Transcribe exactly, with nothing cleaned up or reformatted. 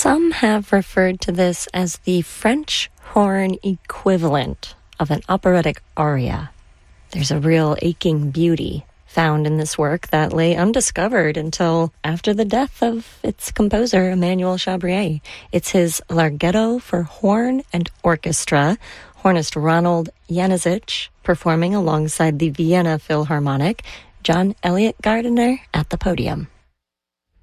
Some have referred to this as the French horn equivalent of an operatic aria. There's a real aching beauty found in this work that lay undiscovered until after the death of its composer, Emmanuel Chabrier. It's his Larghetto for horn and orchestra, hornist Ronald Januszczyk performing alongside the Vienna Philharmonic, John Elliott Gardiner at the podium.